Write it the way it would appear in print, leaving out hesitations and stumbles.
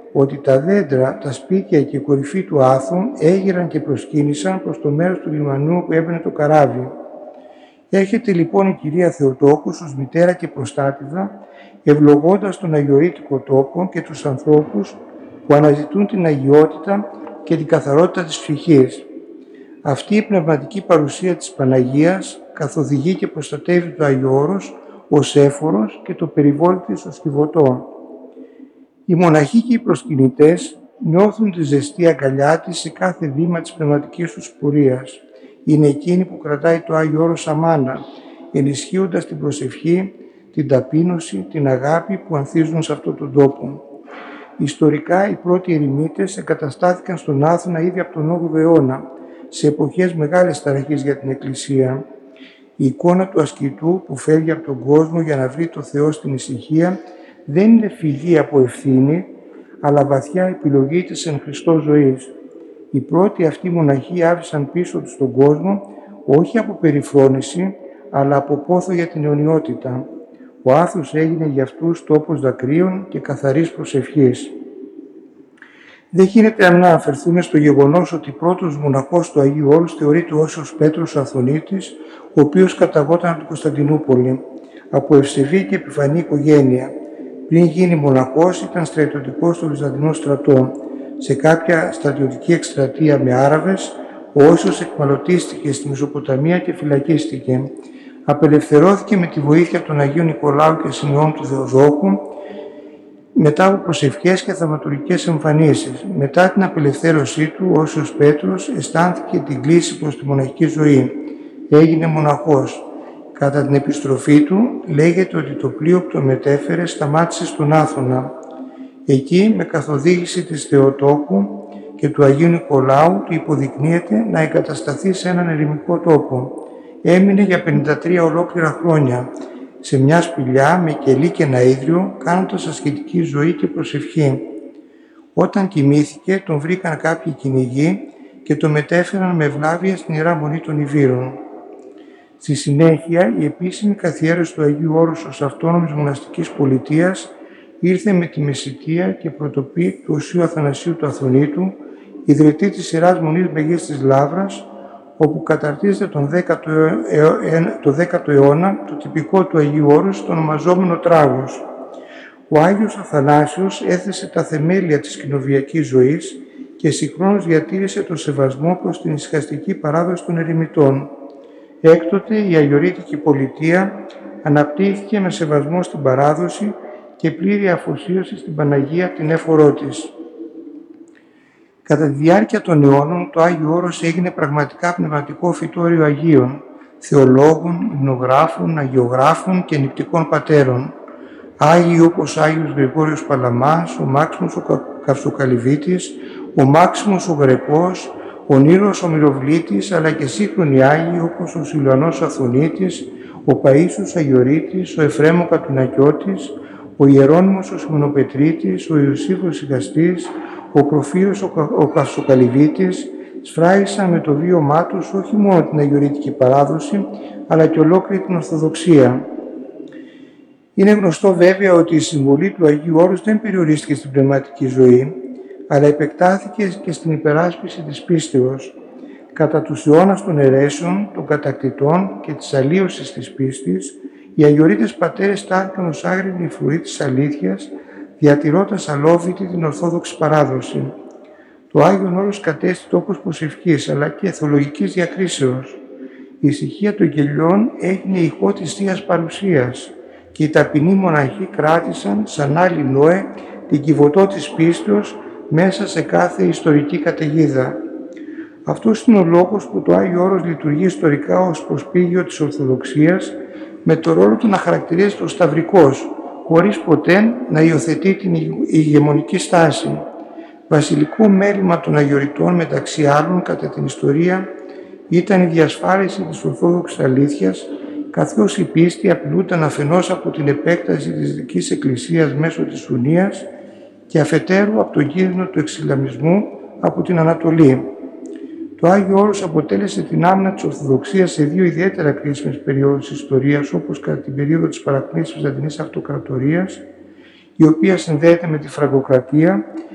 ότι τα δέντρα, τα σπίτια και η κορυφή του άθου έγειραν και προσκύνησαν προς το μέρος του λιμανιού που έμπαινε το καράβι. Έρχεται λοιπόν η κυρία Θεοτόκους ως μητέρα και προστάτηδα, ευλογώντας τον αγιορείτικο τόπο και τους ανθρώπους που αναζητούν την αγιότητα και την καθαρότητα της ψυχής. Αυτή η πνευματική παρουσία της Παναγίας καθοδηγεί και προστατεύει το Άγιο Όρος ως έφορος και το περιβόλι της ως κυβωτό. Οι μοναχοί και οι προσκυνητές νιώθουν τη ζεστή αγκαλιά της σε κάθε βήμα της πνευματικής τους πορείας. Είναι εκείνη που κρατάει το Άγιο Όρος σαν μάνα, ενισχύοντας την προσευχή, την ταπείνωση, την αγάπη που ανθίζουν σε αυτόν τον τόπο. Ιστορικά, οι πρώτοι ερημίτες εγκαταστάθηκαν στον Άθωνα ήδη από τον 8ο αιώνα, σε εποχές μεγάλης ταραχής για την Εκκλησία. Η εικόνα του ασκητού που φεύγει από τον κόσμο για να βρει το Θεό στην ησυχία δεν είναι φυγή από ευθύνη, αλλά βαθιά επιλογή της εν Χριστώ ζωής. Οι πρώτοι αυτοί μοναχοί άφησαν πίσω τους τον κόσμο, όχι από περιφρόνηση, αλλά από πόθο για την αιωνιότητα. Ο Άθος έγινε για αυτούς τόπος δακρύων και καθαρής προσευχής. Δεν γίνεται να αναφερθούμε στο γεγονός ότι πρώτος μοναχός του Αγίου Όρους θεωρείται ο Όσιος Πέτρος Αθωνίτης, ο οποίος καταγόταν από την Κωνσταντινούπολη, από ευσεβή και επιφανή οικογένεια. Πριν γίνει μοναχός, ήταν στρατιωτικός στο Βυζαντινό στρατό. Σε κάποια στρατιωτική εκστρατεία με Άραβες, ο Όσιος εκμαλωτίστηκε στη Μεσοποταμία και φυλακίστηκε. Απελευθερώθηκε με τη βοήθεια των Αγίων Νικολάου και Σημειών του Θεοδόκου, μετά από προσευχές και θαυματουργικές εμφανίσεις. Μετά την απελευθέρωσή του, ο Όσιος Πέτρος αισθάνθηκε την κλίση προς τη μοναχική ζωή. Έγινε μοναχός. Κατά την επιστροφή του, λέγεται ότι το πλοίο που τον μετέφερε σταμάτησε στον Άθωνα. Εκεί, με καθοδήγηση της Θεοτόκου και του Αγίου Νικολάου, του υποδεικνύεται να εγκατασταθεί σε έναν ερημικό τόπο. Έμεινε για 53 ολόκληρα χρόνια, σε μια σπηλιά με κελί και ναΐδριο, κάνοντας ασκητική ζωή και προσευχή. Όταν κοιμήθηκε, τον βρήκαν κάποιοι κυνηγοί και τον μετέφεραν με ευλάβεια στην Ιερά Μονή των Ιβύρων. Στη συνέχεια, η επίσημη καθιέρωση του Αγίου Όρους ως αυτόνομης μοναστικής πολιτείας ήρθε με τη μεσητεία και πρωτοπή του Οσίου Αθανασίου του Αθωνίτου, ιδρυτή της Ιεράς Μονής Μεγής της Λαύρας, όπου καταρτίζεται το 10ο αιώνα το τυπικό του Αγίου Όρους, το ονομαζόμενο τράγος. Ο Άγιος Αθανάσιος έθεσε τα θεμέλια της κοινοβιακής ζωής και συγχρόνως διατήρησε το σεβασμό προς την ησυχαστική παράδοση των ερημιτών. Έκτοτε η αγιορείτικη πολιτεία αναπτύχθηκε με σεβασμό στην παράδοση και πλήρη αφοσίωση στην Παναγία την έφορό της. Κατά τη διάρκεια των αιώνων, το Άγιο Όρος έγινε πραγματικά πνευματικό φυτόριο Αγίων, θεολόγων, υμνογράφων, αγιογράφων και νηπτικών πατέρων. Άγιοι όπως Άγιος Γρηγόριος Παλαμάς, ο Μάξιμος ο Καυσοκαλυβίτης, ο Μάξιμος ο Γρεκός, ο Νύρος ο Μυροβλήτης, αλλά και σύγχρονοι Άγιοι όπως ο Σιλουανός Αθωνίτης, ο Παΐσιος Αγιορείτης, ο Εφραίμ ο Καπινακιώτης, ο Ιερώνυμος ο Σιμωνοπετρίτης, ο Ιωσήφος Σιγαστής, ο Προφύρος ο Καυσοκαλυβίτης, σφράγισαν με το βίωμά τους όχι μόνο την αγιορείτικη παράδοση, αλλά και ολόκληρη την Ορθοδοξία. Είναι γνωστό βέβαια ότι η συμβολή του Αγίου Όρους δεν περιορίστηκε στην πνευματική ζωή, αλλά επεκτάθηκε και στην υπεράσπιση της πίστεως. Κατά τους αιώνας των αιρέσεων, των κατακτητών και της αλλίωσης της πίστης, οι αγιορείτες πατέρες στάθηκαν ως άγρυπνοι φρουροί της αλήθειας, διατηρώντας αλόβητη την Ορθόδοξη παράδοση. Το Άγιον Όρος κατέστη τόπος προσευχής, αλλά και θεολογικής διακρίσεως. Η ησυχία των κελιών έγινε ηχό της Θείας Παρουσίας και οι ταπεινοί μοναχοί κράτησαν, σαν άλλοι Νόε, την κυβωτό της πίστεως μέσα σε κάθε ιστορική καταιγίδα. Αυτός είναι ο λόγος που το Άγιο Όρος λειτουργεί ιστορικά ως προσπήγιο της Ορθοδοξίας, με το ρόλο του να χαρακτηρίζεται ως σταυρικός, χωρίς ποτέ να υιοθετεί την ηγεμονική στάση. Βασιλικό μέλημα των αγιορειτών, μεταξύ άλλων, κατά την ιστορία, ήταν η διασφάλιση της Ορθόδοξης αλήθειας, καθώς η πίστη απειλούταν αφενός από την επέκταση της Δυτικής Εκκλησίας μέσω της Ουνίας και αφετέρου από τον κίνδυνο του εξισλαμισμού από την Ανατολή. Το Άγιο Όρος αποτέλεσε την άμυνα της Ορθοδοξίας σε δύο ιδιαίτερα κρίσιμες περιόδους της ιστορίας, όπως κατά την περίοδο της παρακλήσης της Βυζαντινής Αυτοκρατορίας, η οποία συνδέεται με τη Φραγκοκρατία,